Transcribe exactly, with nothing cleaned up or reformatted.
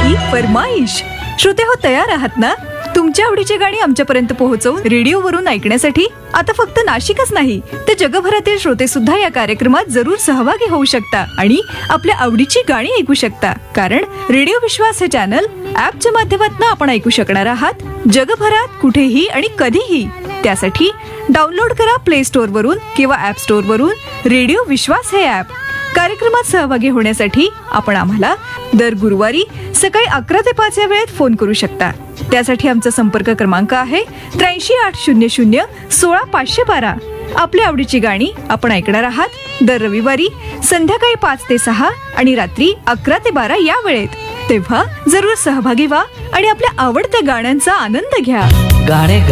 की फरमाईश. श्रोते हो, तयार आहात ना तुमच्या आवडीची गाणी आमच्यापर्यंत पोहोचवून रेडिओवरून ऐकण्यासाठी? आता फक्त नाशिकच नाही तर जगभरातील श्रोते सुद्धा या कार्यक्रमात जरूर सहभागी होऊ शकता आणि आपल्या आवडीची गाणी ऐकू शकता. कारण रेडिओ विश्वास हे चॅनल ऍपच्या माध्यमातून आपण ऐकू शकणार आहात जगभरात कुठेही आणि कधीही. त्यासाठी डाउनलोड करा प्ले स्टोअर वरून किंवा ऍप स्टोअर वरून रेडिओ विश्वास हे ऍप. कार्यक्रमात सहभागी होण्यासाठी आपण आम्हाला दर गुरुवारी सकाळी अकरा ते पाच या वेळेत फोन करू शकता. त्यासाठी आमचा संपर्क क्रमांक आहे त्र्याऐंशी आठ शून्य शून्य सोळा पाचशे बारा. आपल्या आवडीची गाणी आपण ऐकणार आहात दर रविवारी संध्याकाळी पाच ते सहा आणि रात्री अकरा ते बारा या वेळेत. तेव्हा जरूर सहभागी व्हा आणि आपल्या आवडत्या गाण्यांचा आनंद घ्या. गाणे